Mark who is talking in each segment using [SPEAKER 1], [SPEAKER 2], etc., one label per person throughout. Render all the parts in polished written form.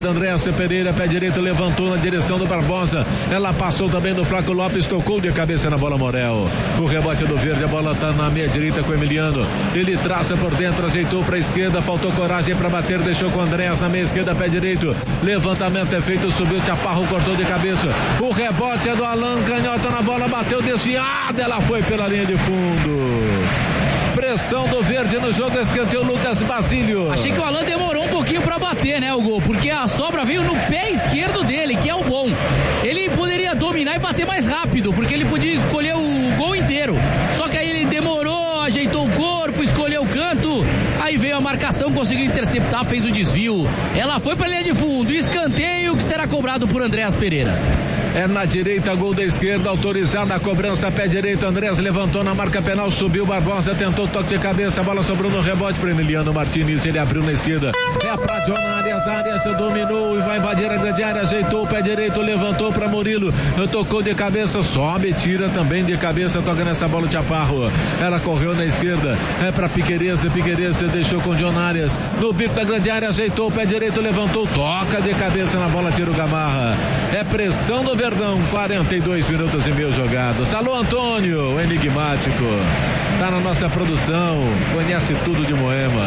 [SPEAKER 1] Andréas Pereira, pé direito, levantou na direção do Barbosa. Ela passou também do Flaco Lopes, tocou de cabeça na bola Morel. O rebote do Verde, a bola tá na meia direita com o Emiliano. Ele traça por dentro, ajeitou para a esquerda, faltou coragem para bater, deixou com o Andréas na meia esquerda, pé direito. Levantamento é feito, subiu, Chaparro cortou de cabeça. O rebote é do Alan, canhota na bola, bateu desviada, ela foi pela linha de fundo. Pressão do Verde no jogo, escanteio Lucas Basílio.
[SPEAKER 2] Achei que o Alan demorou um pouquinho pra bater, né, o gol, porque a sobra veio no pé esquerdo dele, que é o bom. Ele poderia dominar e bater mais rápido, porque ele podia escolher o gol inteiro. Só que aí ele demorou, ajeitou o corpo, escolheu o canto, aí veio a marcação, conseguiu interceptar, fez o desvio. Ela foi pra linha de fundo, escanteio que será cobrado por Andréas Pereira.
[SPEAKER 1] É na direita, gol da esquerda, autorizada a cobrança, pé direito, Andréas levantou na marca penal, subiu, Barbosa tentou toque de cabeça, a bola sobrou no rebote para Emiliano Martins, ele abriu na esquerda, é pra John Arias, dominou e vai invadir a grande área, ajeitou o pé direito, levantou para Murilo, tocou de cabeça, sobe, tira também de cabeça, toca nessa bola de Chaparro, ela correu na esquerda, é pra Piqueires deixou com John Arias, no bico da grande área, ajeitou o pé direito, levantou, toca de cabeça na bola, tira o Gamarra, é pressão do Verdão, 42 minutos e meio jogados. Alô, Antônio, o enigmático, tá na nossa produção, conhece tudo de Moema.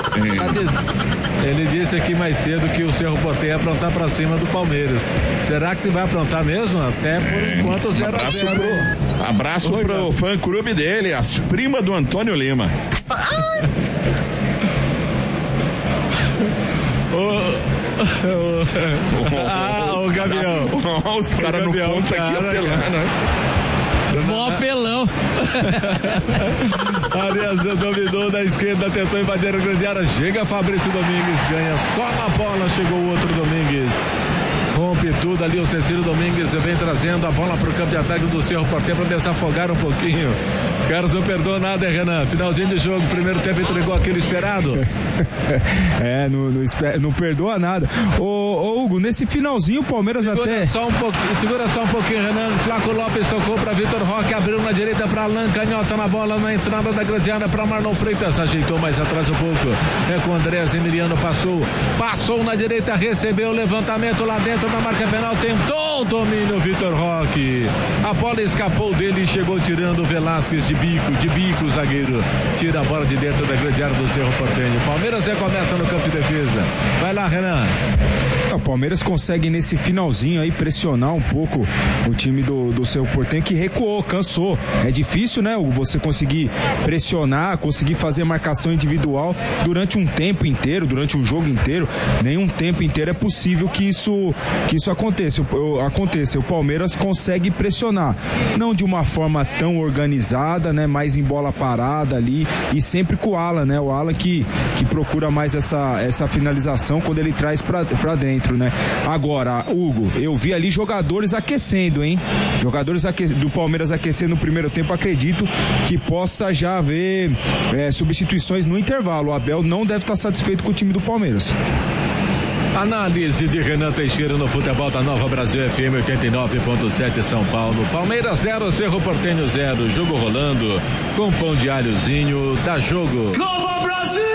[SPEAKER 1] Ele disse aqui mais cedo que o Cerro Porteño ia aprontar pra cima do Palmeiras. Será que vai aprontar mesmo? Até por enquanto 0-0.
[SPEAKER 3] Abraço pro fã clube dele, as primas do Antônio Lima.
[SPEAKER 1] O Gabriel.
[SPEAKER 3] Os caras no ponto aqui apelando.
[SPEAKER 2] Bom apelão.
[SPEAKER 1] Arias dominou da esquerda, tentou invadir a grande área. Chega Fabrício Domingues, ganha só na bola. Chegou o outro Domingues. Rompe tudo ali, o Cecílio Domingues vem trazendo a bola para o campo de ataque do Cerro Porteño para desafogar um pouquinho. Os caras não perdoam nada, Renan. Finalzinho de jogo, primeiro tempo entregou aquilo esperado.
[SPEAKER 4] Não perdoa nada. Ô Hugo, nesse finalzinho o Palmeiras
[SPEAKER 1] segura só um pouquinho, Renan. Flaco Lopes tocou para Vitor Roque, abriu na direita para Alan, canhota na bola na entrada da grande área para Marlon Freitas, ajeitou mais atrás um pouco. É com o Andréas, Emiliano passou na direita, recebeu o levantamento lá dentro na marca penal, tentou o domínio Vitor Roque, a bola escapou dele e chegou tirando o Velasquez de bico, o zagueiro tira a bola de dentro da grande área do Cerro Porteño. Palmeiras recomeça no campo de defesa, vai lá, Renan.
[SPEAKER 4] O Palmeiras consegue nesse finalzinho aí pressionar um pouco o time do Cerro Porteño, que recuou, cansou. É difícil, né, você conseguir pressionar, conseguir fazer marcação individual durante um tempo inteiro, durante um jogo inteiro. Nenhum tempo inteiro é possível que isso aconteça. O Palmeiras consegue pressionar, não de uma forma tão organizada, né, mais em bola parada ali, e sempre com o Alan, né, o Alan que procura mais essa finalização quando ele traz pra dentro, né. Agora, Hugo, eu vi ali jogadores aquecendo, hein, do Palmeiras aquecendo no primeiro tempo. Acredito que possa já haver substituições no intervalo. O Abel não deve estar satisfeito com o time do Palmeiras.
[SPEAKER 1] Análise de Renan Teixeira no futebol da Nova Brasil FM 89.7 São Paulo. Palmeiras 0, Cerro Porteño 0. Jogo rolando com pão de alhozinho. Dá jogo.
[SPEAKER 5] Nova Brasil!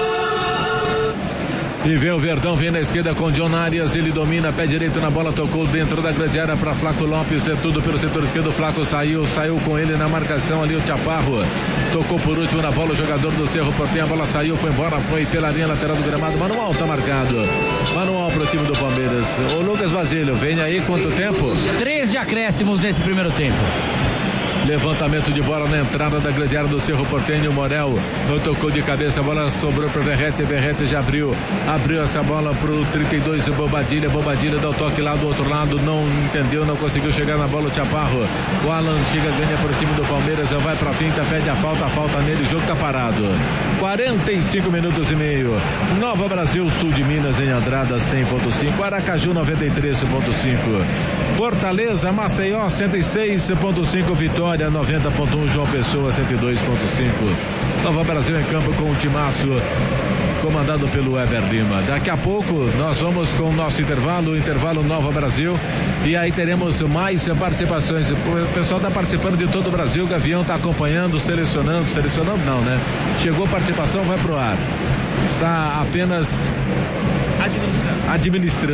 [SPEAKER 1] E vem o Verdão, vem na esquerda com John Arias, ele domina, pé direito na bola, tocou dentro da grande área para Flaco Lopes, é tudo pelo setor esquerdo. O Flaco saiu com ele na marcação ali, o Chaparro tocou por último na bola, o jogador do Cerro Porteño, a bola saiu, foi embora, foi pela linha lateral do gramado. Manual tá marcado, manual pro time do Palmeiras. O Lucas Basílio, vem aí, quanto tempo?
[SPEAKER 2] 3 de acréscimos nesse primeiro tempo.
[SPEAKER 1] Levantamento de bola na entrada da grande área do Cerro Porteño. Morel tocou de cabeça, a bola sobrou para Verrete já abriu essa bola pro 32, Bobadilha dá o toque lá do outro lado, não entendeu, não conseguiu chegar na bola o Chaparro. O Alan chega, ganha pro time do Palmeiras, vai pra finta, pede a falta nele, o jogo tá parado. 45 minutos e meio. Nova Brasil, sul de Minas, em Andrada 100.5, Aracaju 93.5, Fortaleza, Maceió 106.5, Vitória 90.1, João Pessoa 102.5. Nova Brasil em campo com o timaço comandado pelo Weber Lima. Daqui a pouco nós vamos com o nosso intervalo Nova Brasil, e aí teremos mais participações. O pessoal está participando de todo o Brasil, o Gavião está acompanhando, selecionando não, né? Chegou participação, vai pro ar. Está apenas Administrando.